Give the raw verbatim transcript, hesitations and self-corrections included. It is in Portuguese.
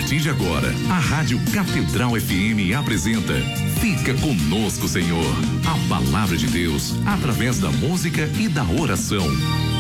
partir de agora, a Rádio Catedral F M apresenta Fica Conosco, Senhor. A palavra de Deus, através da música e da oração.